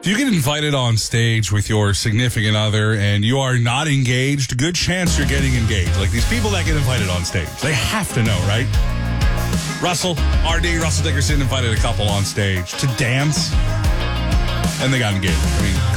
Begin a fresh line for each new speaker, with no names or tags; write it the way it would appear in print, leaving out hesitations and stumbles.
If you get invited on stage with your significant other and you are not engaged, good chance you're getting engaged. Like these people that get invited on stage, they have to know, right? Russell Dickerson invited a couple on stage to dance, and they got engaged. I mean,